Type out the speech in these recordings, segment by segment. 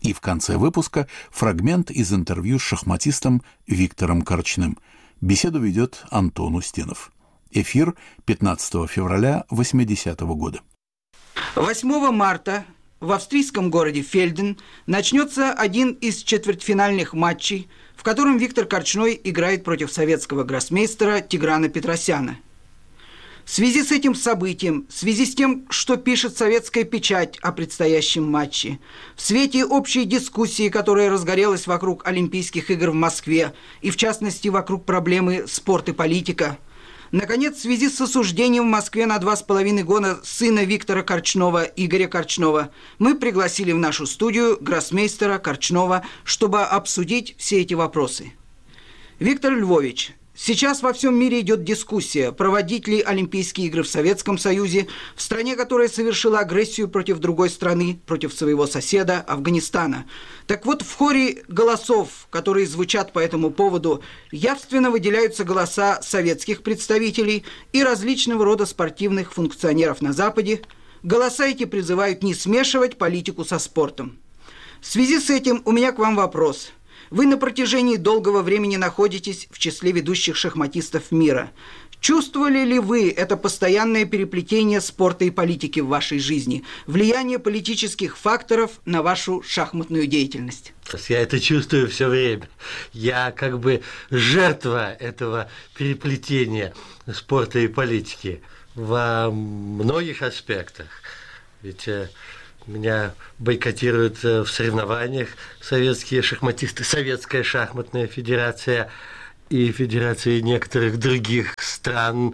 И в конце выпуска фрагмент из интервью с шахматистом Виктором Корчным. Беседу ведет Антон Устинов. Эфир 15 февраля 80-го года. 8 марта в австрийском городе Фельден начнется один из четвертьфинальных матчей, в котором Виктор Корчной играет против советского гроссмейстера Тиграна Петросяна. В связи с этим событием, в связи с тем, что пишет советская печать о предстоящем матче, в свете общей дискуссии, которая разгорелась вокруг Олимпийских игр в Москве, и в частности вокруг проблемы спорт и политика, наконец, в связи с осуждением в Москве на 2,5 года сына Виктора Корчного, Игоря Корчного, мы пригласили в нашу студию гроссмейстера Корчного, чтобы обсудить все эти вопросы. Виктор Львович, сейчас во всем мире идет дискуссия, проводить ли Олимпийские игры в Советском Союзе, в стране, которая совершила агрессию против другой страны, против своего соседа Афганистана. Так вот, в хоре голосов, которые звучат по этому поводу, явственно выделяются голоса советских представителей и различного рода спортивных функционеров на Западе. Голоса эти призывают не смешивать политику со спортом. В связи с этим у меня к вам вопрос. Вы на протяжении долгого времени находитесь в числе ведущих шахматистов мира. Чувствовали ли вы это постоянное переплетение спорта и политики в вашей жизни, влияние политических факторов на вашу шахматную деятельность? Я это чувствую все время. Я как бы жертва этого переплетения спорта и политики во многих аспектах. Ведь меня бойкотируют в соревнованиях советские шахматисты, Советская шахматная федерация и федерации некоторых других стран.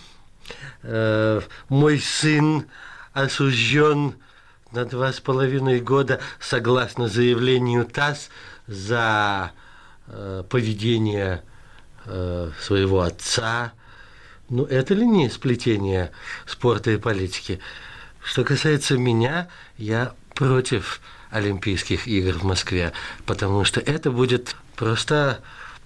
Мой сын осужден на 2,5 года, согласно заявлению ТАСС, за поведение своего отца. Ну, это ли не сплетение спорта и политики? Что касается меня, я против Олимпийских игр в Москве, потому что это будет просто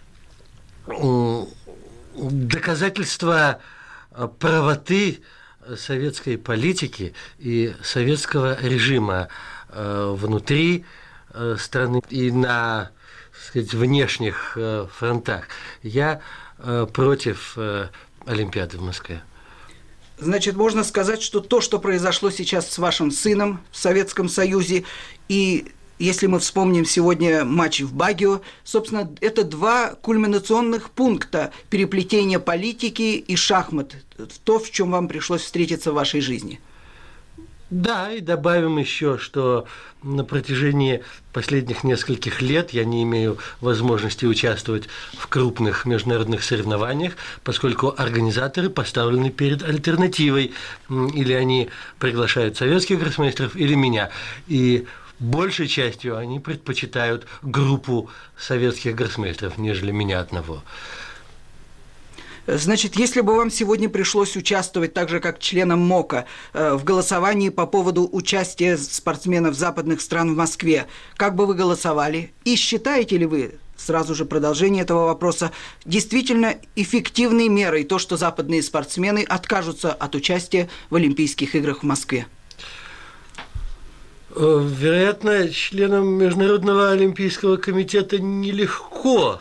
доказательство правоты советской политики и советского режима внутри страны и на, так сказать, внешних фронтах. Я против Олимпиады в Москве. Значит, можно сказать, что то, что произошло сейчас с вашим сыном в Советском Союзе, и если мы вспомним сегодня матч в Багио, собственно, это два кульминационных пункта переплетения политики и шахмат, то, в чем вам пришлось встретиться в вашей жизни. Да, и добавим еще, что на протяжении последних нескольких лет я не имею возможности участвовать в крупных международных соревнованиях, поскольку организаторы поставлены перед альтернативой. Или они приглашают советских гроссмейстеров, или меня. И большей частью они предпочитают группу советских гроссмейстеров, нежели меня одного. Значит, если бы вам сегодня пришлось участвовать так же, как членам МОКа, в голосовании по поводу участия спортсменов западных стран в Москве, как бы вы голосовали? И считаете ли вы, сразу же продолжение этого вопроса, действительно эффективной мерой то, что западные спортсмены откажутся от участия в Олимпийских играх в Москве? Вероятно, членам Международного олимпийского комитета нелегко,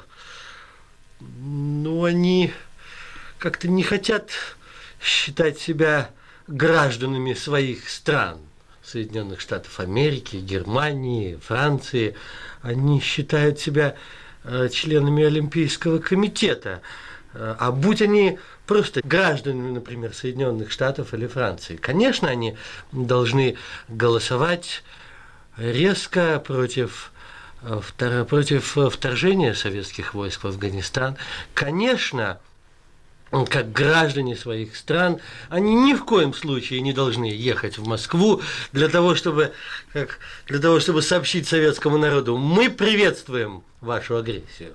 но они как-то не хотят считать себя гражданами своих стран, Соединенных Штатов Америки, Германии, Франции. Они считают себя членами Олимпийского комитета. А будь они просто гражданами, например, Соединенных Штатов или Франции, конечно, они должны голосовать резко против вторжения советских войск в Афганистан. Конечно, как граждане своих стран, они ни в коем случае не должны ехать в Москву для того, чтобы сообщить советскому народу: мы приветствуем вашу агрессию.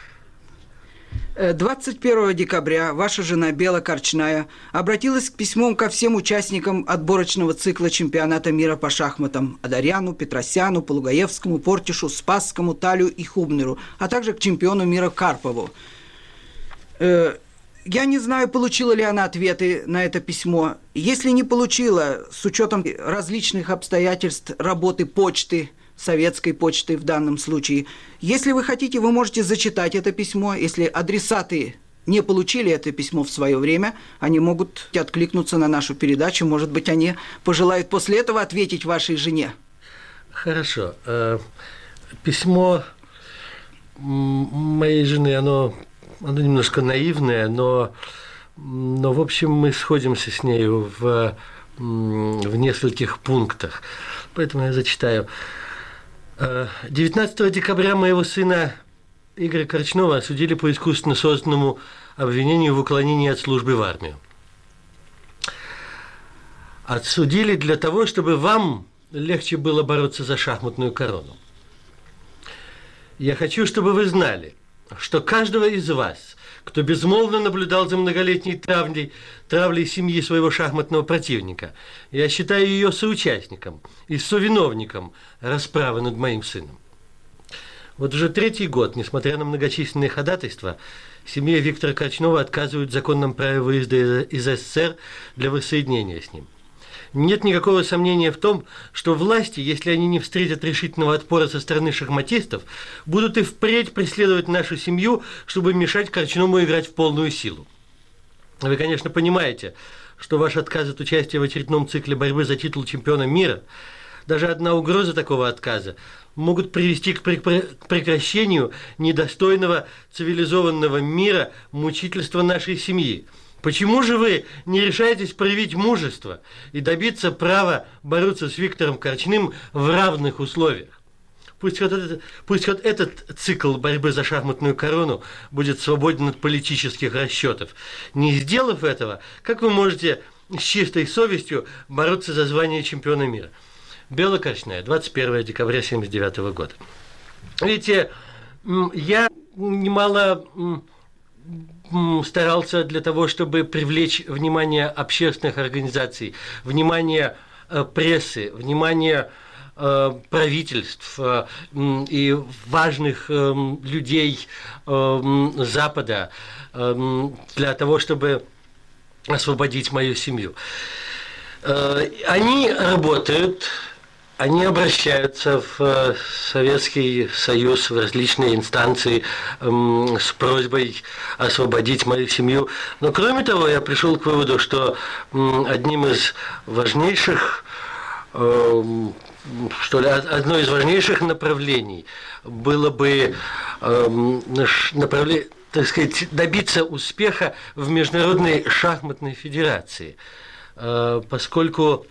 21 декабря ваша жена Бела Корчная обратилась к письмом ко всем участникам отборочного цикла чемпионата мира по шахматам: Адаряну, Петросяну, Полугаевскому, Портишу, Спасскому, Талю и Хубнеру, а также к чемпиону мира Карпову. Я не знаю, получила ли она ответы на это письмо. Если не получила, с учетом различных обстоятельств работы почты, советской почтой в данном случае. Если вы хотите, вы можете зачитать это письмо. Если адресаты не получили это письмо в свое время, они могут откликнуться на нашу передачу. Может быть, они пожелают после этого ответить вашей жене. Хорошо. Письмо моей жены, оно немножко наивное, но в общем мы сходимся с нею в нескольких пунктах. Поэтому я зачитаю. 19 декабря моего сына Игоря Корчнова осудили по искусственно созданному обвинению в уклонении от службы в армию. Отсудили для того, чтобы вам легче было бороться за шахматную корону. Я хочу, чтобы вы знали, что каждого из вас, кто безмолвно наблюдал за многолетней травлей семьи своего шахматного противника, я считаю ее соучастником и совиновником расправы над моим сыном. Вот уже третий год, несмотря на многочисленные ходатайства, семье Виктора Корчнова отказывают в законном праве выезда из СССР для воссоединения с ним. Нет никакого сомнения в том, что власти, если они не встретят решительного отпора со стороны шахматистов, будут и впредь преследовать нашу семью, чтобы мешать Корчному играть в полную силу. Вы, конечно, понимаете, что ваш отказ от участия в очередном цикле борьбы за титул чемпиона мира, даже одна угроза такого отказа, могут привести к прекращению недостойного цивилизованного мира мучительства нашей семьи. Почему же вы не решаетесь проявить мужество и добиться права бороться с Виктором Корчным в равных условиях? Пусть хоть этот цикл борьбы за шахматную корону будет свободен от политических расчетов. Не сделав этого, как вы можете с чистой совестью бороться за звание чемпиона мира? Белокорчная, 21 декабря 1979 года. Видите, я немало старался для того, чтобы привлечь внимание общественных организаций, внимание прессы, внимание правительств и важных людей Запада для того, чтобы освободить мою семью. Они работают, они обращаются в Советский Союз, в различные инстанции с просьбой освободить мою семью. Но кроме того, я пришел к выводу, что одно из важнейших направлений было бы так сказать, добиться успеха в Международной шахматной федерации, поскольку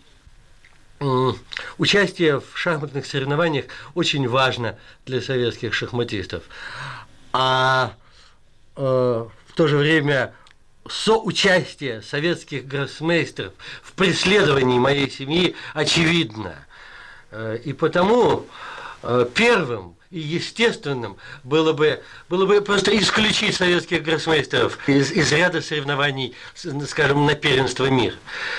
участие в шахматных соревнованиях очень важно для советских шахматистов, а в то же время соучастие советских гроссмейстеров в преследовании моей семьи очевидно. И потому первым и естественным было бы просто исключить советских гроссмейстеров из ряда соревнований, скажем, на первенство мира.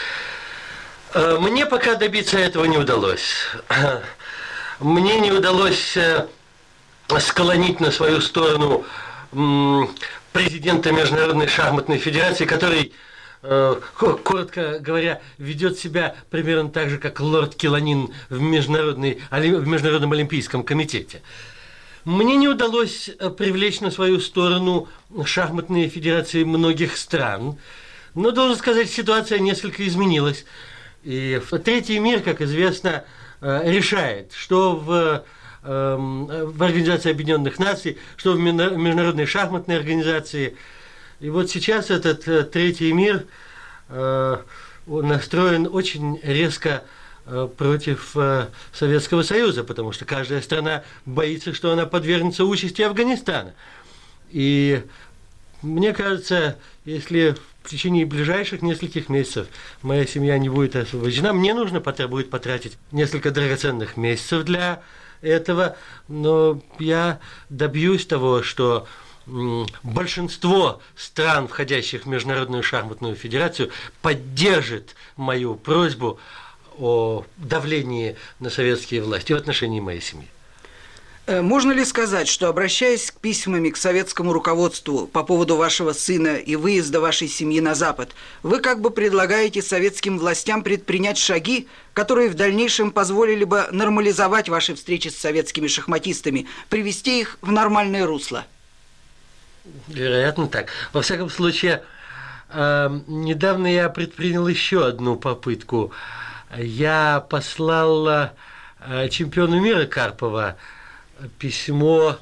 Мне пока добиться этого не удалось. Мне не удалось склонить на свою сторону президента Международной шахматной федерации, который, коротко говоря, ведет себя примерно так же, как лорд Киланин в Международном олимпийском комитете. Мне не удалось привлечь на свою сторону шахматные федерации многих стран, но, должен сказать, ситуация несколько изменилась. И третий мир, как известно, решает, что в Организации Объединенных Наций, что в Международной шахматной организации. И вот сейчас этот третий мир настроен очень резко против Советского Союза, потому что каждая страна боится, что она подвергнется участи Афганистана. И мне кажется, если в течение ближайших нескольких месяцев моя семья не будет освобождена, мне нужно будет потратить несколько драгоценных месяцев для этого, но я добьюсь того, что большинство стран, входящих в Международную шахматную федерацию, поддержит мою просьбу о давлении на советские власти в отношении моей семьи. Можно ли сказать, что, обращаясь к письмами к советскому руководству по поводу вашего сына и выезда вашей семьи на Запад, вы как бы предлагаете советским властям предпринять шаги, которые в дальнейшем позволили бы нормализовать ваши встречи с советскими шахматистами, привести их в нормальное русло? Вероятно, так. Во всяком случае, недавно я предпринял еще одну попытку. Я послал чемпиону мира Карпова письмо,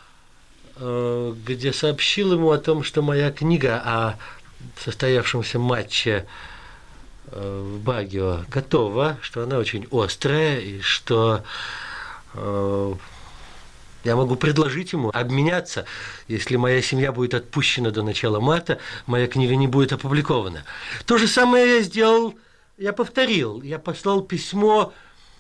где сообщил ему о том, что моя книга о состоявшемся матче в Багио готова, что она очень острая, и что я могу предложить ему обменяться. Если моя семья будет отпущена до начала марта, моя книга не будет опубликована. То же самое я сделал, я повторил. Я послал письмо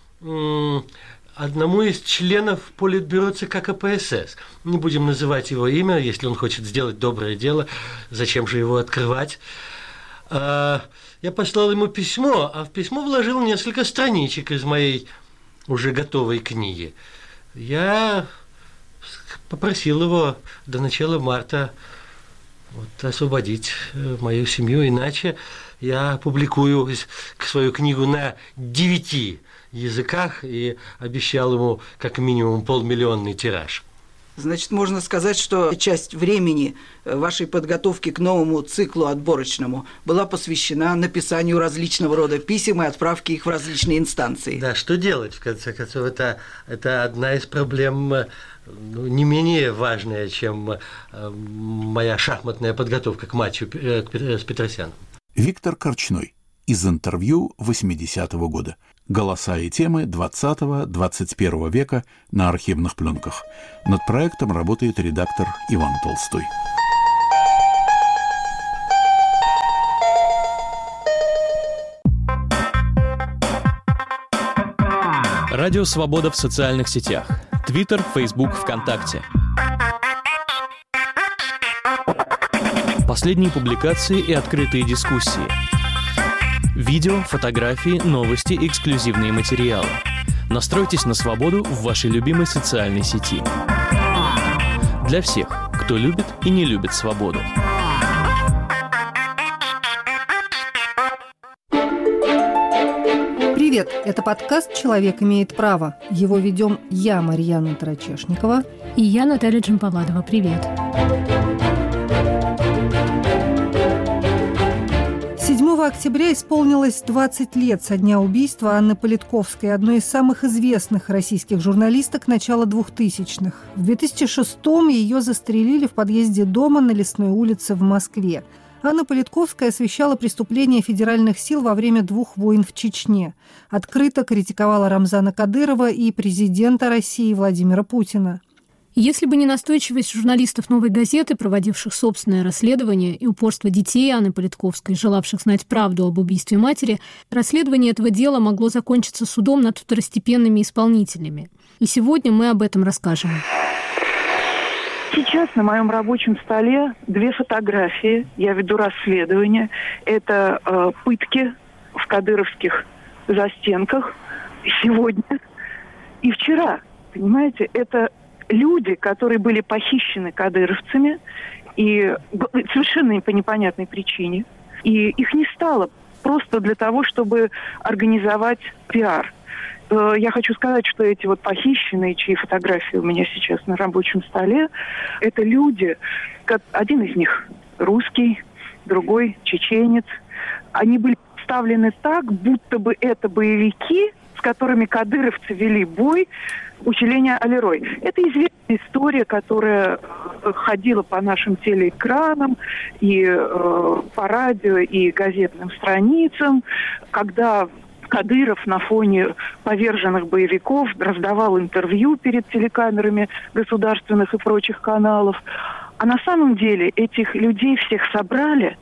одному из членов Политбюро ЦК КПСС. Не будем называть его имя, если он хочет сделать доброе дело, зачем же его открывать. Я послал ему письмо, а в письмо вложил несколько страничек из моей уже готовой книги. Я попросил его до начала марта освободить мою семью, иначе я опубликую свою книгу на 9 языках и обещал ему как минимум 500 000 тираж. Значит, можно сказать, что часть времени вашей подготовки к новому циклу отборочному была посвящена написанию различного рода писем и отправке их в различные инстанции. Да, что делать, в конце концов, это одна из проблем не менее важная, чем моя шахматная подготовка к матчу с Петросяном. Виктор Корчной. Из интервью 80-го года. Голоса и темы 20-21 века на архивных пленках. Над проектом работает редактор Иван Толстой. Радио «Свобода» в социальных сетях. Твиттер, Фейсбук, ВКонтакте. Последние публикации и открытые дискуссии. Видео, фотографии, новости, эксклюзивные материалы. Настройтесь на свободу в вашей любимой социальной сети. Для всех, кто любит и не любит свободу. Привет! Это подкаст «Человек имеет право». Его ведем я, Марьяна Тарачешникова. И я, Наталья Джампаладова. Привет! 7 октября исполнилось 20 лет со дня убийства Анны Политковской, одной из самых известных российских журналисток начала 2000-х. В 2006-м ее застрелили в подъезде дома на Лесной улице в Москве. Анна Политковская освещала преступления федеральных сил во время 2 войн в Чечне. Открыто критиковала Рамзана Кадырова и президента России Владимира Путина. Если бы не настойчивость журналистов «Новой газеты», проводивших собственное расследование, и упорство детей Анны Политковской, желавших знать правду об убийстве матери, расследование этого дела могло закончиться судом над второстепенными исполнителями. И сегодня мы об этом расскажем. Сейчас на моем рабочем столе 2 фотографии. Я веду расследование. Это пытки в кадыровских застенках сегодня и вчера. Понимаете, это люди, которые были похищены кадыровцами и совершенно по непонятной причине. И их не стало просто для того, чтобы организовать пиар. Я хочу сказать, что эти похищенные, чьи фотографии у меня сейчас на рабочем столе, это люди, один из них русский, другой чеченец. Они были представлены так, будто бы это боевики, с которыми кадыровцы вели бой у селения Алерой. Это известная история, которая ходила по нашим телеэкранам и по радио, и газетным страницам, когда Кадыров на фоне поверженных боевиков раздавал интервью перед телекамерами государственных и прочих каналов. А на самом деле этих людей всех собрали,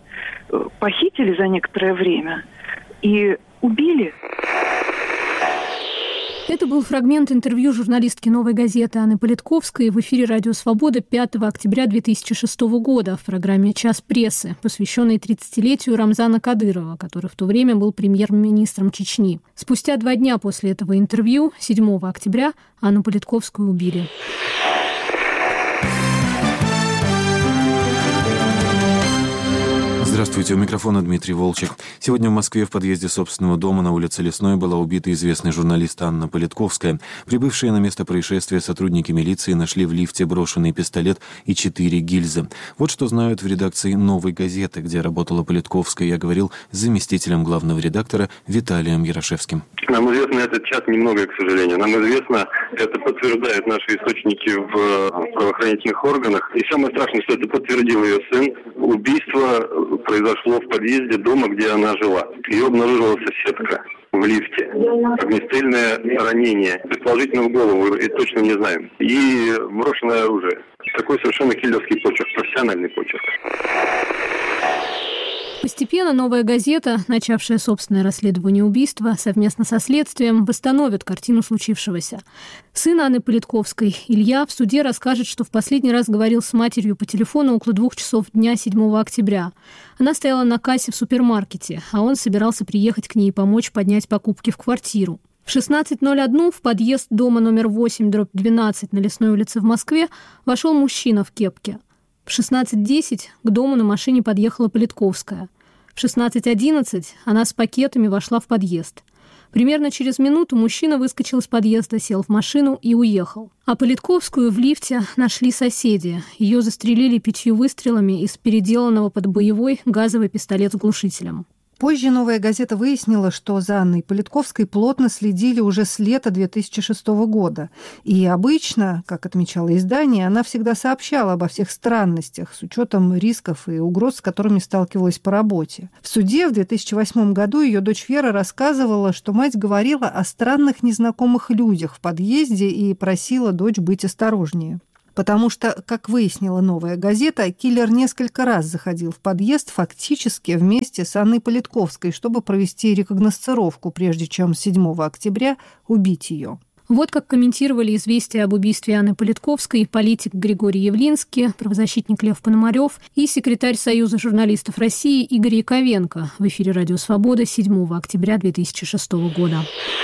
похитили за некоторое время и убили. Это был фрагмент интервью журналистки «Новой газеты» Анны Политковской в эфире «Радио Свобода» 5 октября 2006 года в программе «Час прессы», посвященной 30-летию Рамзана Кадырова, который в то время был премьер-министром Чечни. Спустя 2 дня после этого интервью, 7 октября, Анну Политковскую убили. Здравствуйте, у микрофона Дмитрий Волчек. Сегодня в Москве в подъезде собственного дома на улице Лесной была убита известный журналист Анна Политковская. Прибывшие на место происшествия сотрудники милиции нашли в лифте брошенный пистолет и 4 гильзы. Вот что знают в редакции «Новой газеты», где работала Политковская. Я говорил с заместителем главного редактора Виталием Ярошевским. Нам известно этот час немного, к сожалению. Нам известно, это подтверждают наши источники в правоохранительных органах. И самое страшное, что это подтвердил ее сын. Убийство произошло в подъезде дома, где она жила. Ее обнаружила соседка в лифте. Огнестрельное ранение, предположительно в голову, и точно не знаем. И брошенное оружие. Такой совершенно киллерский почерк, профессиональный почерк. Постепенно «Новая газета», начавшая собственное расследование убийства, совместно со следствием восстановит картину случившегося. Сын Анны Политковской, Илья, в суде расскажет, что в последний раз говорил с матерью по телефону около 2 часов дня 7 октября. Она стояла на кассе в супермаркете, а он собирался приехать к ней и помочь поднять покупки в квартиру. В 16:01 в подъезд дома номер 8/12 на Лесной улице в Москве вошел мужчина в кепке. В 16:10 к дому на машине подъехала Политковская. В 16:11 она с пакетами вошла в подъезд. Примерно через минуту мужчина выскочил из подъезда, сел в машину и уехал. А Политковскую в лифте нашли соседи. Ее застрелили 5 выстрелами из переделанного под боевой газовый пистолет с глушителем. Позже «Новая газета» выяснила, что за Анной Политковской плотно следили уже с лета 2006 года. И обычно, как отмечало издание, она всегда сообщала обо всех странностях с учетом рисков и угроз, с которыми сталкивалась по работе. В суде в 2008 году ее дочь Вера рассказывала, что мать говорила о странных незнакомых людях в подъезде и просила дочь быть осторожнее. Потому что, как выяснила «Новая газета», киллер несколько раз заходил в подъезд фактически вместе с Анной Политковской, чтобы провести рекогносцировку, прежде чем 7 октября убить ее. Вот как комментировали известие об убийстве Анны Политковской политик Григорий Явлинский, правозащитник Лев Пономарев и секретарь Союза журналистов России Игорь Яковенко в эфире «Радио Свобода» 7 октября 2006 года.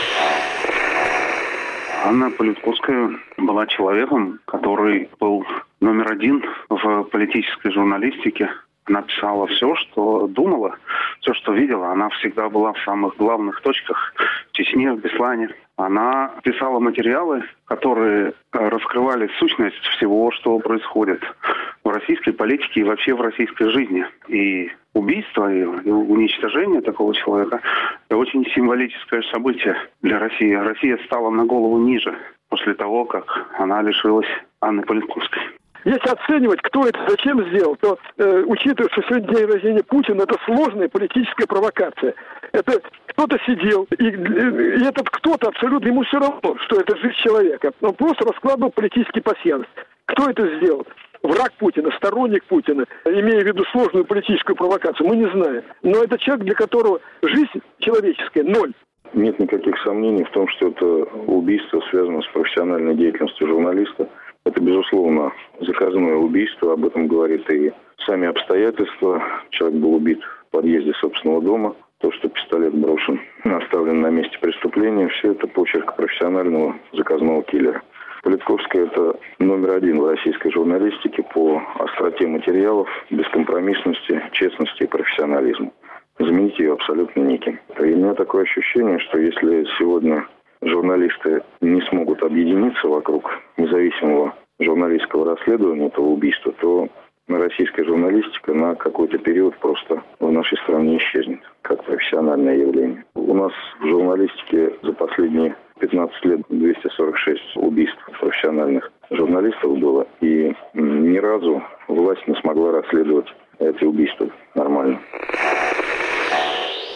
Анна Политковская была человеком, который был номер 1 в политической журналистике. Она писала все, что думала, все, что видела. Она всегда была в самых главных точках в Чечне, в Беслане. Она писала материалы, которые раскрывали сущность всего, что происходит в российской политике и вообще в российской жизни. И убийство и уничтожение такого человека – это очень символическое событие для России. Россия стала на голову ниже после того, как она лишилась Анны Политковской. Если оценивать, кто это зачем сделал, то, учитывая, что сегодня день рождения Путина, это сложная политическая провокация. Это кто-то сидел, и этот кто-то абсолютно, ему все равно, что это жизнь человека. Он просто раскладывал политический пасьянс. Кто это сделал? Враг Путина, сторонник Путина, имея в виду сложную политическую провокацию, мы не знаем. Но это человек, для которого жизнь человеческая – 0. Нет никаких сомнений в том, что это убийство связано с профессиональной деятельностью журналиста. Это, безусловно, заказное убийство, об этом говорит и сами обстоятельства. Человек был убит в подъезде собственного дома. То, что пистолет брошен, оставлен на месте преступления, все это почерк профессионального заказного киллера. Политковская – это номер 1 в российской журналистике по остроте материалов, бескомпромиссности, честности и профессионализму. Заменить ее абсолютно неким. И у меня такое ощущение, что если сегодня журналисты не смогут объединиться вокруг независимого журналистского расследования этого убийства, то российская журналистика на какой-то период просто в нашей стране исчезнет, как профессиональное явление. У нас в журналистике за последние 15 лет 246 убийств профессиональных журналистов было, и ни разу власть не смогла расследовать эти убийства нормально.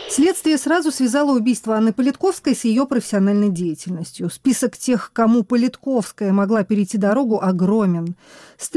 Следствие сразу связало убийство Анны Политковской с ее профессиональной деятельностью. Список тех, кому Политковская могла перейти дорогу, огромен. С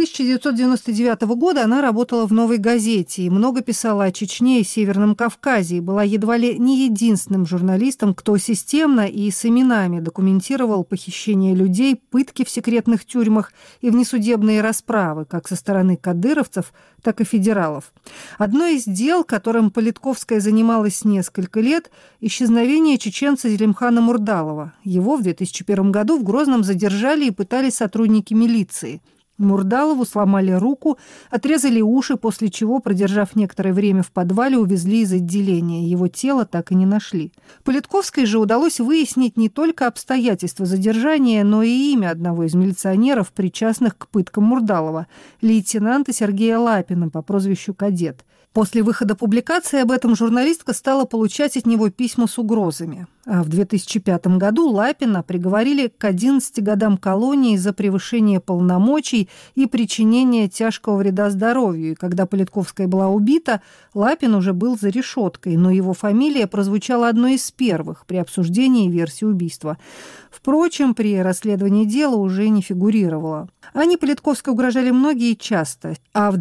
1999 года она работала в «Новой газете» и много писала о Чечне и Северном Кавказе, и была едва ли не единственным журналистом, кто системно и с именами документировал похищение людей, пытки в секретных тюрьмах и внесудебные расправы, как со стороны кадыровцев, так и федералов. Одно из дел, которым Политковская занималась несколько лет, исчезновение чеченца Зелимхана Мурдалова. Его в 2001 году в Грозном задержали и пытали сотрудники милиции. Мурдалову сломали руку, отрезали уши, после чего, продержав некоторое время в подвале, увезли из отделения. Его тело так и не нашли. Политковской же удалось выяснить не только обстоятельства задержания, но и имя одного из милиционеров, причастных к пыткам Мурдалова, лейтенанта Сергея Лапина по прозвищу «Кадет». После выхода публикации об этом журналистка стала получать от него письма с угрозами. А в 2005 году Лапина приговорили к 11 годам колонии за превышение полномочий и причинение тяжкого вреда здоровью. И когда Политковская была убита, Лапин уже был за решеткой, но его фамилия прозвучала одной из первых при обсуждении версии убийства. Впрочем, при расследовании дела уже не фигурировала. Анне Политковской угрожали многие и часто. А в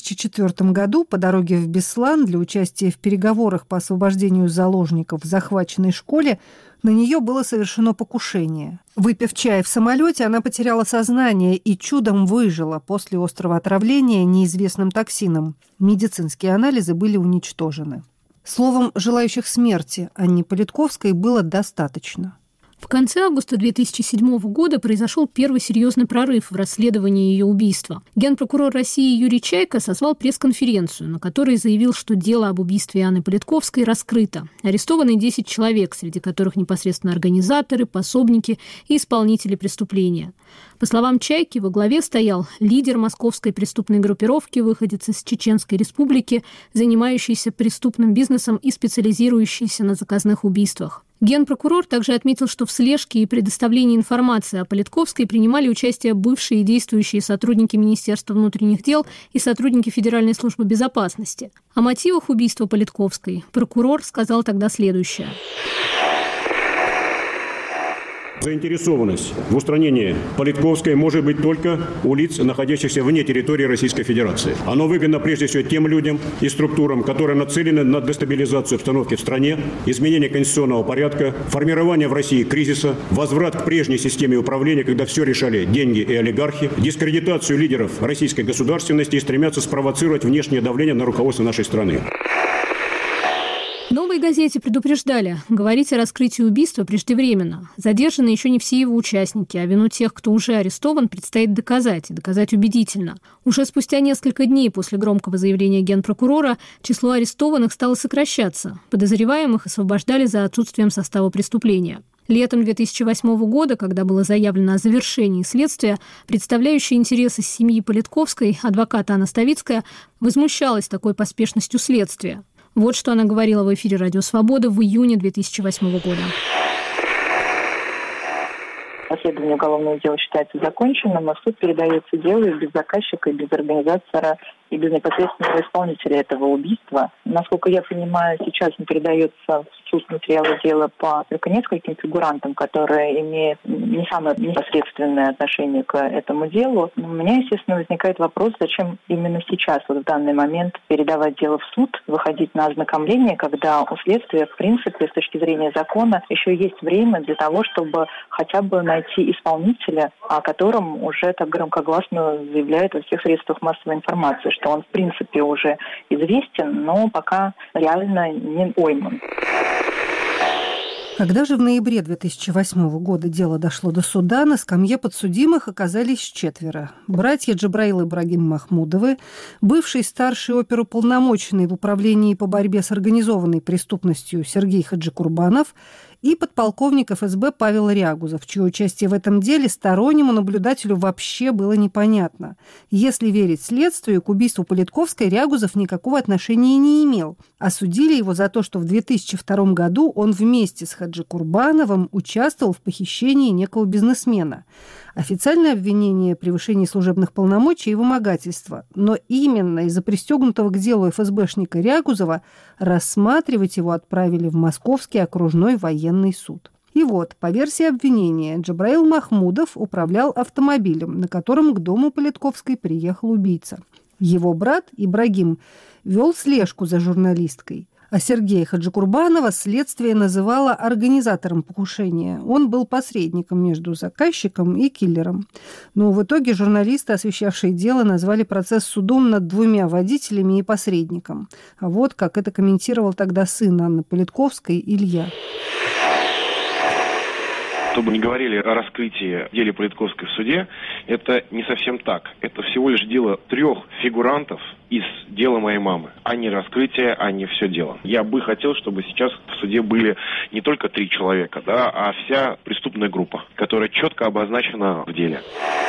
2004 году по дороге в Беслан для участия в переговорах по освобождению заложников в захваченной школе на нее было совершено покушение. Выпив чай в самолете, она потеряла сознание и чудом выжила после острого отравления неизвестным токсином. Медицинские анализы были уничтожены. Словом, желающих смерти Анне Политковской было достаточно. В конце августа 2007 года произошел первый серьезный прорыв в расследовании ее убийства. Генпрокурор России Юрий Чайка созвал пресс-конференцию, на которой заявил, что дело об убийстве Анны Политковской раскрыто. Арестованы 10 человек, среди которых непосредственно организаторы, пособники и исполнители преступления. По словам Чайки, во главе стоял лидер московской преступной группировки, выходец из Чеченской республики, занимающийся преступным бизнесом и специализирующийся на заказных убийствах. Генпрокурор также отметил, что в слежке и предоставлении информации о Политковской принимали участие бывшие и действующие сотрудники Министерства внутренних дел и сотрудники Федеральной службы безопасности. О мотивах убийства Политковской прокурор сказал тогда следующее. Заинтересованность в устранении Политковской может быть только у лиц, находящихся вне территории Российской Федерации. Оно выгодно прежде всего тем людям и структурам, которые нацелены на дестабилизацию обстановки в стране, изменение конституционного порядка, формирование в России кризиса, возврат к прежней системе управления, когда все решали деньги и олигархи, дискредитацию лидеров российской государственности и стремятся спровоцировать внешнее давление на руководство нашей страны. В «Новой газете» предупреждали, говорить о раскрытии убийства преждевременно. Задержаны еще не все его участники, а вину тех, кто уже арестован, предстоит доказать, и доказать убедительно. Уже спустя несколько дней после громкого заявления генпрокурора число арестованных стало сокращаться. Подозреваемых освобождали за отсутствием состава преступления. Летом 2008 года, когда было заявлено о завершении следствия, представляющая интересы семьи Политковской, адвокат Анна Ставицкая, возмущалась такой поспешностью следствия. Вот что она говорила в эфире «Радио Свобода» в июне 2008 года. Расследование уголовного дела считается законченным, а в суд передается дело и без заказчика, и без организатора, и без непосредственного исполнителя этого убийства. Насколько я понимаю, сейчас не передается в суд материалы дела по только нескольким фигурантам, которые имеют не самое непосредственное отношение к этому делу. У меня, естественно, возникает вопрос, зачем именно сейчас, вот в данный момент, передавать дело в суд, выходить на ознакомление, когда у следствия, в принципе, с точки зрения закона, еще есть время для того, чтобы хотя бы найти исполнителя, о котором уже так громкогласно заявляют во всех средствах массовой информации, что он, в принципе, уже известен, но пока реально не пойман. Когда же в ноябре 2008 года дело дошло до суда, на скамье подсудимых оказались 4. Братья Джабраил Ибрагим Махмудовы, бывший старший оперуполномоченный в управлении по борьбе с организованной преступностью Сергей Хаджикурбанов и подполковник ФСБ Павел Рягузов, чье участие в этом деле стороннему наблюдателю вообще было непонятно. Если верить следствию, к убийству Политковской Рягузов никакого отношения не имел. Осудили его за то, что в 2002 году он вместе с Хаджикурбановым участвовал в похищении некого бизнесмена. Официальное обвинение – превышение служебных полномочий и вымогательства. Но именно из-за пристегнутого к делу ФСБшника Рягузова рассматривать его отправили в Московский окружной военный суд. И вот, по версии обвинения, Джабраил Махмудов управлял автомобилем, на котором к дому Политковской приехал убийца. Его брат Ибрагим вел слежку за журналисткой. А Сергея Хаджикурбанова следствие называло организатором покушения. Он был посредником между заказчиком и киллером. Но в итоге журналисты, освещавшие дело, назвали процесс судом над 2 водителями и посредником. А вот как это комментировал тогда сын Анны Политковской Илья. Чтобы не говорили о раскрытии дела Политковской в суде, это не совсем так. Это всего лишь дело 3 фигурантов из дела моей мамы, а не раскрытие, а не все дело. Я бы хотел, чтобы сейчас в суде были не только 3 человека, а вся преступная группа, которая четко обозначена в деле.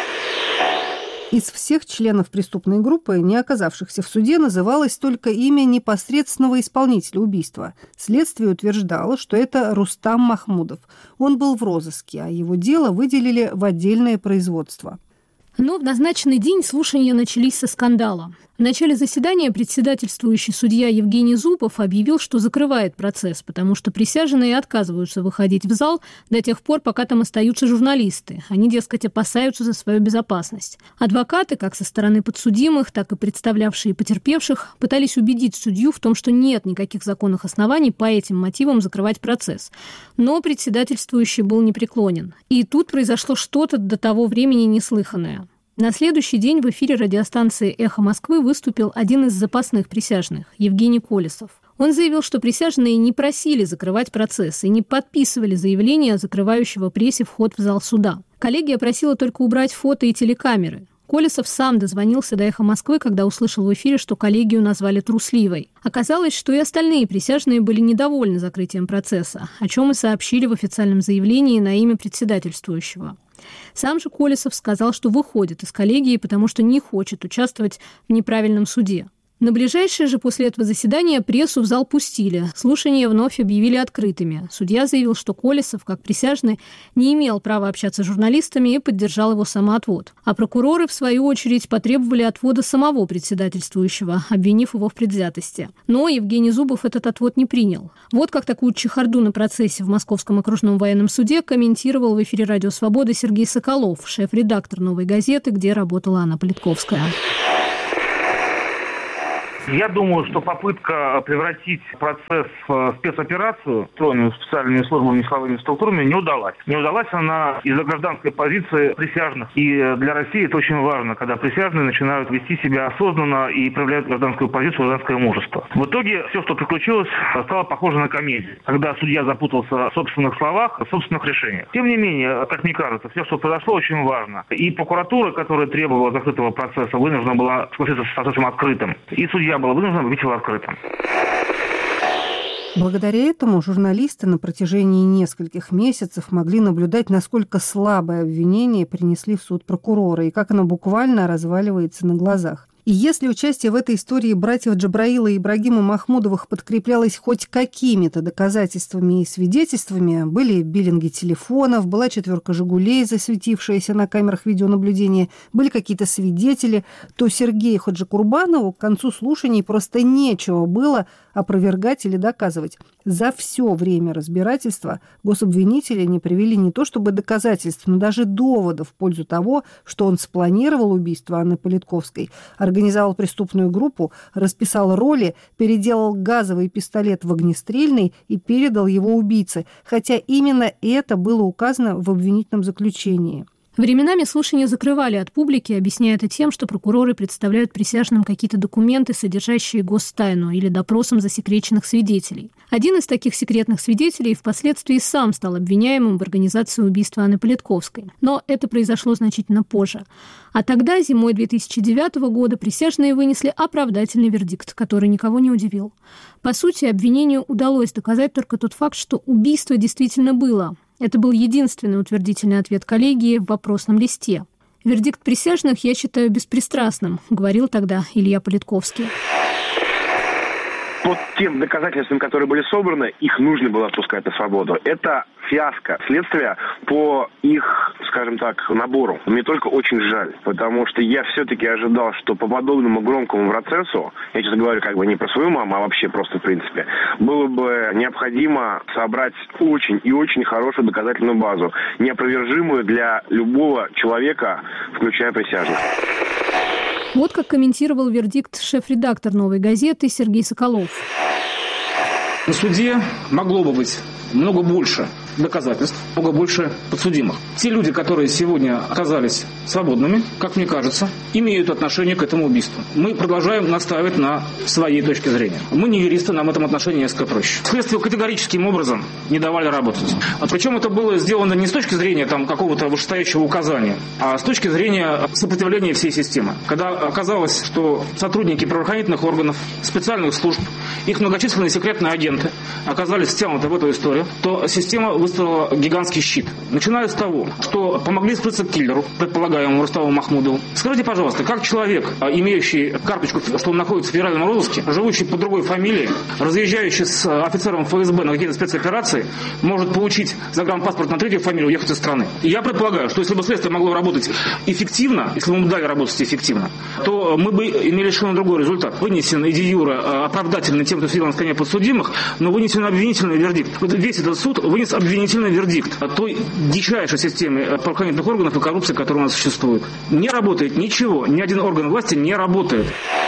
Из всех членов преступной группы, не оказавшихся в суде, называлось только имя непосредственного исполнителя убийства. Следствие утверждало, что это Рустам Махмудов. Он был в розыске, а его дело выделили в отдельное производство. Но в назначенный день слушания начались со скандала. В начале заседания председательствующий судья Евгений Зубов объявил, что закрывает процесс, потому что присяжные отказываются выходить в зал до тех пор, пока там остаются журналисты. Они, дескать, опасаются за свою безопасность. Адвокаты, как со стороны подсудимых, так и представлявшие потерпевших, пытались убедить судью в том, что нет никаких законных оснований по этим мотивам закрывать процесс. Но председательствующий был непреклонен. И тут произошло что-то до того времени неслыханное. На следующий день в эфире радиостанции «Эхо Москвы» выступил один из запасных присяжных, Евгений Колесов. Он заявил, что присяжные не просили закрывать процесс и не подписывали заявление закрывающего прессе вход в зал суда. Коллегия просила только убрать фото и телекамеры. Колесов сам дозвонился до «Эхо Москвы», когда услышал в эфире, что коллегию назвали трусливой. Оказалось, что и остальные присяжные были недовольны закрытием процесса, о чем и сообщили в официальном заявлении на имя председательствующего. Сам же Колесов сказал, что выходит из коллегии, потому что не хочет участвовать в неправильном суде. На ближайшее же после этого заседания прессу в зал пустили. Слушания вновь объявили открытыми. Судья заявил, что Колесов, как присяжный, не имел права общаться с журналистами и поддержал его самоотвод. А прокуроры, в свою очередь, потребовали отвода самого председательствующего, обвинив его в предвзятости. Но Евгений Зубов этот отвод не принял. Вот как такую чехарду на процессе в Московском окружном военном суде комментировал в эфире «Радио Свобода» Сергей Соколов, шеф-редактор «Новой газеты», где работала Анна Политковская. Я думаю, что попытка превратить процесс в спецоперацию, устроенную специальными службами и силовыми структурами, не удалась. Не удалась она из-за гражданской позиции присяжных. И для России это очень важно, когда присяжные начинают вести себя осознанно и проявляют гражданскую позицию, гражданское мужество. В итоге все, что приключилось, стало похоже на комедию, когда судья запутался в собственных словах, в собственных решениях. Тем не менее, как мне кажется, все, что произошло, очень важно. И прокуратура, которая требовала закрытого процесса, вынуждена была согласиться с процессом открытым. И судья было вынуждено быть его открытым. Благодаря этому журналисты на протяжении нескольких месяцев могли наблюдать, насколько слабое обвинение принесли в суд прокурора и как оно буквально разваливается на глазах. И если участие в этой истории братьев Джабраила и Ибрагима Махмудовых подкреплялось хоть какими-то доказательствами и свидетельствами, были биллинги телефонов, была 4 «Жигулей», засветившаяся на камерах видеонаблюдения, были какие-то свидетели, то Сергею Хаджикурбанову к концу слушаний просто нечего было опровергать или доказывать. За все время разбирательства гособвинители не привели не то чтобы доказательств, но даже доводов в пользу того, что он спланировал убийство Анны Политковской, организовал преступную группу, расписал роли, переделал газовый пистолет в огнестрельный и передал его убийце, хотя именно это было указано в обвинительном заключении. Временами слушания закрывали от публики, объясняя это тем, что прокуроры представляют присяжным какие-то документы, содержащие гостайну, или допросом засекреченных свидетелей. Один из таких секретных свидетелей впоследствии сам стал обвиняемым в организации убийства Анны Политковской. Но это произошло значительно позже. А тогда, зимой 2009 года, присяжные вынесли оправдательный вердикт, который никого не удивил. По сути, обвинению удалось доказать только тот факт, что убийство действительно было. Это был единственный утвердительный ответ коллегии в вопросном листе. «Вердикт присяжных я считаю беспристрастным», — говорил тогда Илья Политковский. Под тем доказательствам, которые были собраны, их нужно было отпускать на свободу. Это фиаско следствия по их, скажем так, набору. Мне только очень жаль, потому что я все-таки ожидал, что по подобному громкому процессу, я сейчас говорю как бы не про свою маму, а вообще просто в принципе, было бы необходимо собрать очень и очень хорошую доказательную базу, неопровержимую для любого человека, включая присяжных. Вот как комментировал вердикт шеф-редактор «Новой газеты» Сергей Соколов. На суде могло бы быть много больше доказательств, много больше подсудимых. Те люди, которые сегодня оказались свободными, как мне кажется, имеют отношение к этому убийству. Мы продолжаем настаивать на своей точке зрения. Мы не юристы, нам в этом отношении несколько проще. Следствию категорическим образом не давали работать. Причем это было сделано не с точки зрения какого-то вышестоящего указания, а с точки зрения сопротивления всей системы. Когда оказалось, что сотрудники правоохранительных органов, специальных служб, их многочисленные секретные агенты оказались втянуты в эту историю, то система выставила гигантский щит. Начиная с того, что помогли скрыться киллеру, предполагаемому Рустаму Махмудову. Скажите, пожалуйста, как человек, имеющий карточку, что он находится в федеральном розыске, живущий под другой фамилией, разъезжающий с офицером ФСБ на какие-то спецоперации, может получить загранпаспорт на третью фамилию и уехать из страны? И я предполагаю, что если бы следствие могло работать эффективно, если бы мы дали работать эффективно, то мы бы имели совершенно другой результат. Вынесен де юре оправдательный тем, кто сидел на скамье подсудимых, но вынесен обвинительный вердикт. Весь этот суд вынес обвинительный вердикт о той дичайшей системе правоохранительных органов и коррупции, которая у нас существует. Не работает ничего, ни один орган власти не работает.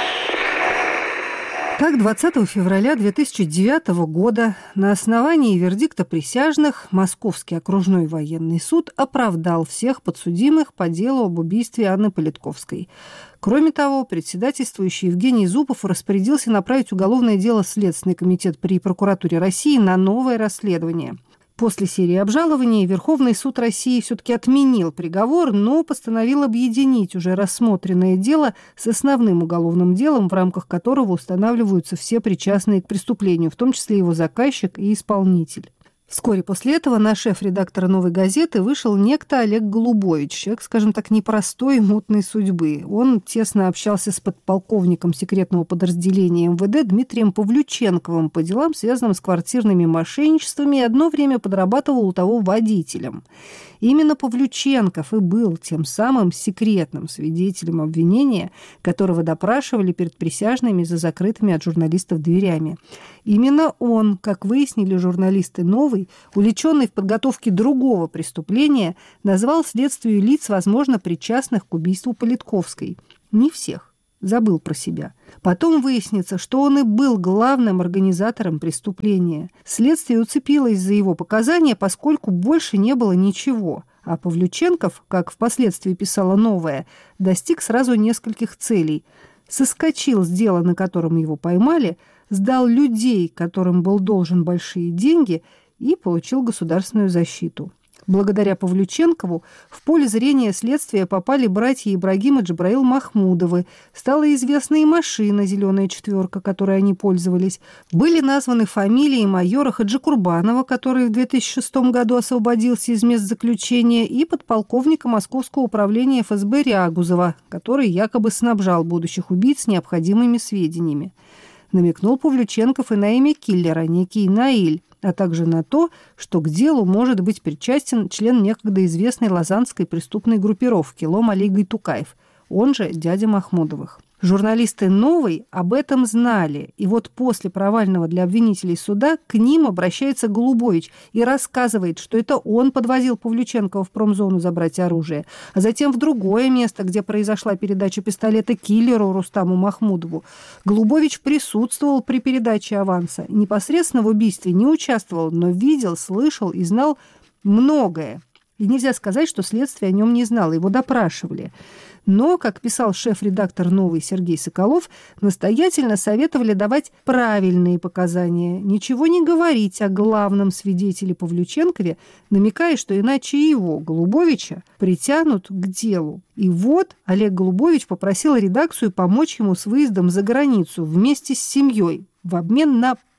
Так, 20 февраля 2009 года на основании вердикта присяжных Московский окружной военный суд оправдал всех подсудимых по делу об убийстве Анны Политковской. Кроме того, председательствующий Евгений Зубов распорядился направить уголовное дело в Следственный комитет при прокуратуре России на новое расследование. После серии обжалований Верховный суд России все-таки отменил приговор, но постановил объединить уже рассмотренное дело с основным уголовным делом, в рамках которого устанавливаются все причастные к преступлению, в том числе его заказчик и исполнитель. Вскоре после этого на шеф-редактора «Новой газеты» вышел некто Олег Голубович, человек, скажем так, непростой и мутной судьбы. Он тесно общался с подполковником секретного подразделения МВД Дмитрием Павлюченковым по делам, связанным с квартирными мошенничествами, и одно время подрабатывал у того водителем. Именно Павлюченков и был тем самым секретным свидетелем обвинения, которого допрашивали перед присяжными за закрытыми от журналистов дверями. Именно он, как выяснили журналисты «Новой», увлеченный в подготовке другого преступления, назвал следствию лиц, возможно, причастных к убийству Политковской. Не всех. Забыл про себя. Потом выяснится, что он и был главным организатором преступления. Следствие уцепилось за его показания, поскольку больше не было ничего. А Павлюченков, как впоследствии писала «Новая», достиг сразу нескольких целей. Соскочил с дела, на котором его поймали, сдал людей, которым был должен большие деньги, и получил государственную защиту. Благодаря Павлюченкову в поле зрения следствия попали братья Ибрагим и Джабраил Махмудовы. Стала известна и машина «Зеленая четверка», которой они пользовались. Были названы фамилии майора Хаджикурбанова, который в 2006 году освободился из мест заключения, и подполковника Московского управления ФСБ Рягузова, который якобы снабжал будущих убийц необходимыми сведениями. Намекнул Павлюченков и на имя киллера, некий Наиль, а также на то, что к делу может быть причастен член некогда известной лозаннской преступной группировки Лом Али Гайтукаев, он же дядя Махмудовых. Журналисты «Новой» об этом знали, и вот после провального для обвинителей суда к ним обращается Голубович и рассказывает, что это он подвозил Павлюченкова в промзону забрать оружие, а затем в другое место, где произошла передача пистолета киллеру Рустаму Махмудову. Голубович присутствовал при передаче аванса, непосредственно в убийстве не участвовал, но видел, слышал и знал многое. И нельзя сказать, что следствие о нем не знало, его допрашивали. Но, как писал шеф-редактор «Новой» Сергей Соколов, настоятельно советовали давать правильные показания, ничего не говорить о главном свидетеле Павлюченкове, намекая, что иначе его, Голубовича, притянут к делу. И вот Олег Голубович попросил редакцию помочь ему с выездом за границу вместе с семьей в обмен на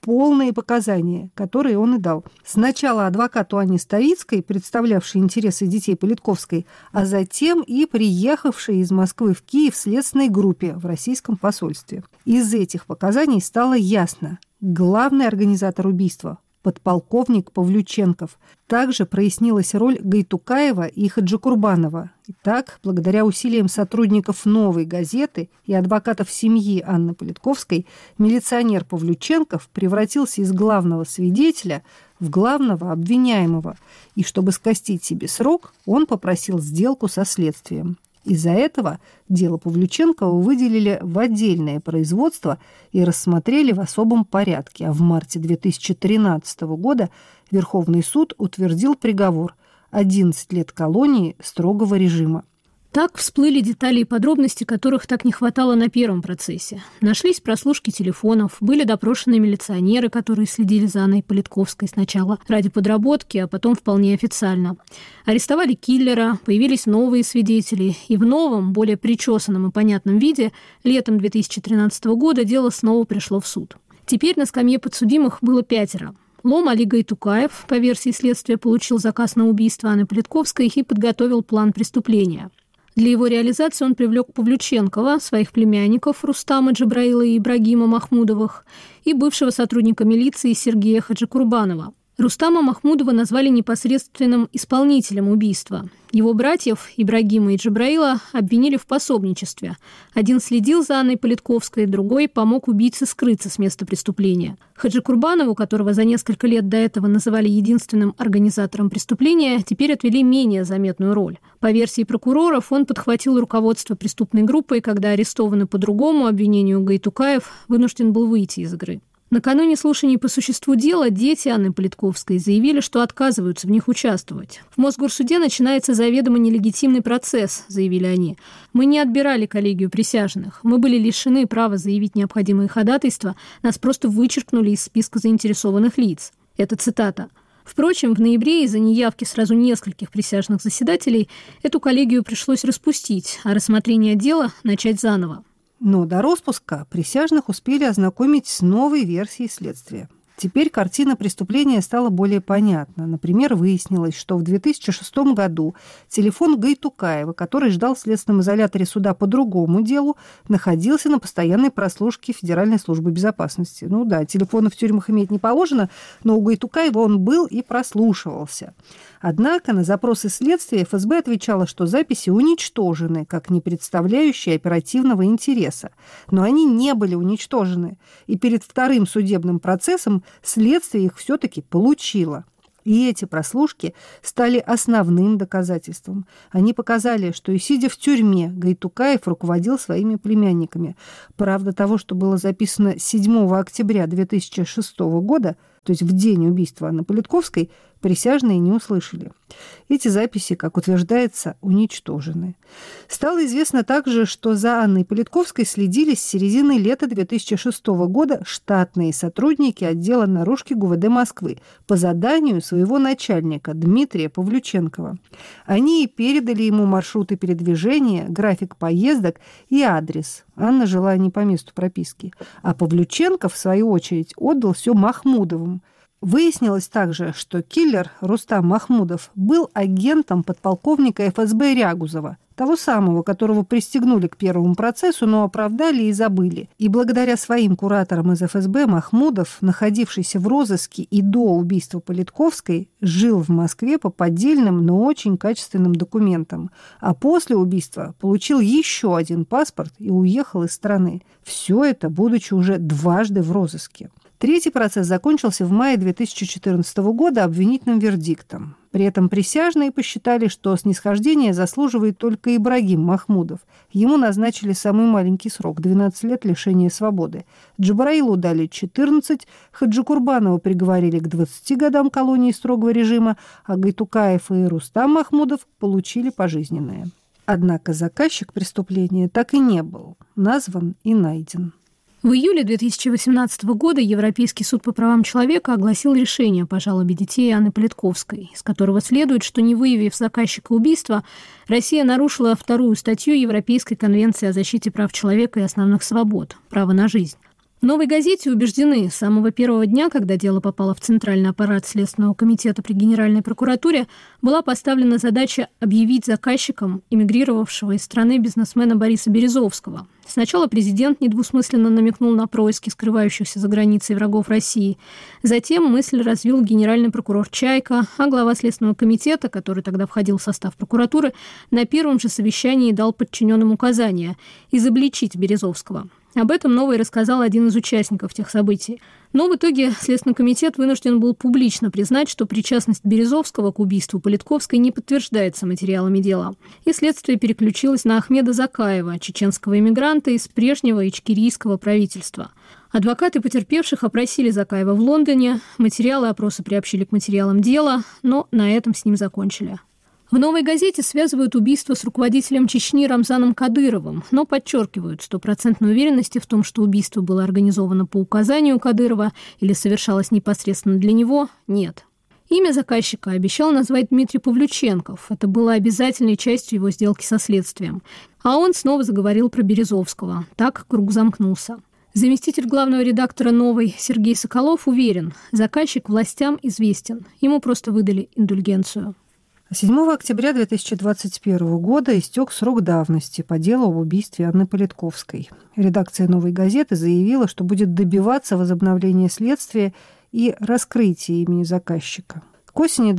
полные показания, которые он и дал. Сначала адвокату Анне Ставицкой, представлявшей интересы детей Политковской, а затем и приехавшей из Москвы в Киев следственной группе в российском посольстве. Из этих показаний стало ясно: главный организатор убийства – подполковник Павлюченков. Также прояснилась роль Гайтукаева и Хаджикурбанова. Итак, благодаря усилиям сотрудников «Новой газеты» и адвокатов семьи Анны Политковской, милиционер Павлюченков превратился из главного свидетеля в главного обвиняемого. И чтобы скостить себе срок, он попросил сделку со следствием. Из-за этого дело Павлюченкова выделили в отдельное производство и рассмотрели в особом порядке. А в марте 2013 года Верховный суд утвердил приговор – 11 лет колонии строгого режима. Так всплыли детали и подробности, которых так не хватало на первом процессе. Нашлись прослушки телефонов, были допрошены милиционеры, которые следили за Анной Политковской сначала ради подработки, а потом вполне официально. Арестовали киллера, появились новые свидетели, и в новом, более причесанном и понятном виде летом 2013 года дело снова пришло в суд. Теперь на скамье подсудимых было 5. Лом Али Гайтукаев, по версии следствия, получил заказ на убийство Анны Политковской и подготовил план преступления. Для его реализации он привлек Павлюченкова, своих племянников Рустама Джабраила и Ибрагима Махмудовых и бывшего сотрудника милиции Сергея Хаджикурбанова. Рустама Махмудова назвали непосредственным исполнителем убийства. Его братьев Ибрагима и Джабраила обвинили в пособничестве. Один следил за Анной Политковской, другой помог убийце скрыться с места преступления. Хаджикурбанову, которого за несколько лет до этого называли единственным организатором преступления, теперь отвели менее заметную роль. По версии прокуроров, он подхватил руководство преступной группы, и когда арестованный по другому обвинению Гайтукаев вынужден был выйти из игры. Накануне слушаний по существу дела дети Анны Политковской заявили, что отказываются в них участвовать. В Мосгорсуде начинается заведомо нелегитимный процесс, заявили они. Мы не отбирали коллегию присяжных. Мы были лишены права заявить необходимые ходатайства. Нас просто вычеркнули из списка заинтересованных лиц. Это цитата. Впрочем, в ноябре из-за неявки сразу нескольких присяжных заседателей эту коллегию пришлось распустить, а рассмотрение дела начать заново. Но до распуска присяжных успели ознакомить с новой версией следствия. Теперь картина преступления стала более понятна. Например, выяснилось, что в 2006 году телефон Гайтукаева, который ждал в следственном изоляторе суда по другому делу, находился на постоянной прослушке Федеральной службы безопасности. Ну да, телефоны в тюрьмах иметь не положено, но у Гайтукаева он был и прослушивался. Однако на запросы следствия ФСБ отвечало, что записи уничтожены, как не представляющие оперативного интереса. Но они не были уничтожены. И перед вторым судебным процессом следствие их все-таки получило. И эти прослушки стали основным доказательством. Они показали, что и сидя в тюрьме, Гайтукаев руководил своими племянниками. Правда, того, что было записано 7 октября 2006 года, то есть в день убийства Анны Политковской, присяжные не услышали. Эти записи, как утверждается, уничтожены. Стало известно также, что за Анной Политковской следили с середины лета 2006 года штатные сотрудники отдела наружки ГУВД Москвы по заданию своего начальника Дмитрия Павлюченкова. Они передали ему маршруты передвижения, график поездок и адрес. Анна жила не по месту прописки. А Павлюченков, в свою очередь, отдал все Махмудовым. Выяснилось также, что киллер Рустам Махмудов был агентом подполковника ФСБ Рягузова, того самого, которого пристегнули к первому процессу, но оправдали и забыли. И благодаря своим кураторам из ФСБ Махмудов, находившийся в розыске и до убийства Политковской, жил в Москве по поддельным, но очень качественным документам. А после убийства получил еще один паспорт и уехал из страны. Все это, будучи уже дважды в розыске. Третий процесс закончился в мае 2014 года обвинительным вердиктом. При этом присяжные посчитали, что снисхождение заслуживает только Ибрагим Махмудов. Ему назначили самый маленький срок – 12 лет лишения свободы. Джабраилу дали 14, Хаджикурбанова приговорили к 20 годам колонии строгого режима, а Гайтукаев и Рустам Махмудов получили пожизненное. Однако заказчик преступления так и не был назван и найден. В июле 2018 года Европейский суд по правам человека огласил решение по жалобе детей Анны Политковской, из которого следует, что, не выявив заказчика убийства, Россия нарушила 2-ю статью Европейской конвенции о защите прав человека и основных свобод – право на жизнь. В «Новой газете» убеждены, с самого первого дня, когда дело попало в Центральный аппарат Следственного комитета при Генеральной прокуратуре, была поставлена задача объявить заказчиком эмигрировавшего из страны бизнесмена Бориса Березовского. Сначала президент недвусмысленно намекнул на происки скрывающихся за границей врагов России. Затем мысль развил генеральный прокурор Чайка, а глава Следственного комитета, который тогда входил в состав прокуратуры, на первом же совещании дал подчиненным указание изобличить Березовского. Об этом «Новый» рассказал один из участников тех событий. Но в итоге Следственный комитет вынужден был публично признать, что причастность Березовского к убийству Политковской не подтверждается материалами дела. И следствие переключилось на Ахмеда Закаева, чеченского эмигранта из прежнего ичкерийского правительства. Адвокаты потерпевших опросили Закаева в Лондоне, материалы опроса приобщили к материалам дела, но на этом с ним закончили. В «Новой газете» связывают убийство с руководителем Чечни Рамзаном Кадыровым, но подчеркивают, стопроцентной уверенности в том, что убийство было организовано по указанию Кадырова или совершалось непосредственно для него, нет. Имя заказчика обещал назвать Дмитрий Павлюченков. Это было обязательной частью его сделки со следствием. А он снова заговорил про Березовского. Так круг замкнулся. Заместитель главного редактора «Новой» Сергей Соколов уверен, заказчик властям известен. Ему просто выдали индульгенцию. 7 октября 2021 года истек срок давности по делу об убийстве Анны Политковской. Редакция «Новой газеты» заявила, что будет добиваться возобновления следствия и раскрытия имени заказчика. К осени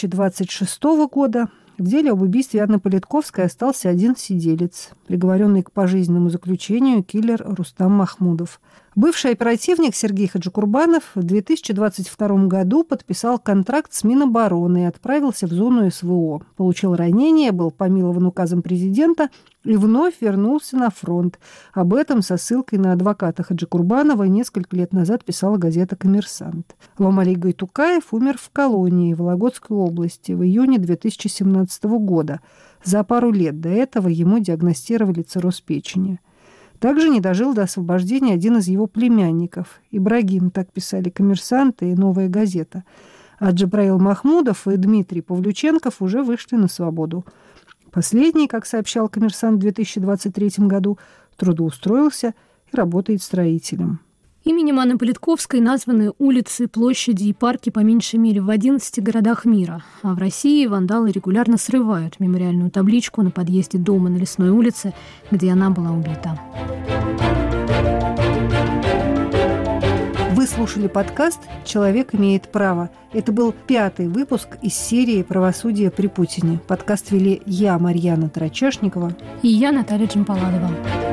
2026 года в деле об убийстве Анны Политковской остался один сиделец, приговоренный к пожизненному заключению киллер Рустам Махмудов. Бывший оперативник Сергей Хаджикурбанов в 2022 году подписал контракт с Минобороны и отправился в зону СВО. Получил ранение, был помилован указом президента и вновь вернулся на фронт. Об этом со ссылкой на адвоката Хаджикурбанова несколько лет назад писала газета «Коммерсант». Ломали Гайтукаев умер в колонии Вологодской области в июне 2017 года. За пару лет до этого ему диагностировали цирроз печени. Также не дожил до освобождения один из его племянников. Ибрагим, так писали «Коммерсант» и «Новая газета». А Джабраил Махмудов и Дмитрий Павлюченков уже вышли на свободу. Последний, как сообщал «Коммерсант» в 2023 году, трудоустроился и работает строителем. Именем Анны Политковской названы улицы, площади и парки по меньшей мере в 11 городах мира. А в России вандалы регулярно срывают мемориальную табличку на подъезде дома на Лесной улице, где она была убита. Вы слушали подкаст «Человек имеет право». Это был 5-й выпуск из серии «Правосудие при Путине». Подкаст вели я, Марьяна Тарачешникова. И я, Наталья Джампаладова.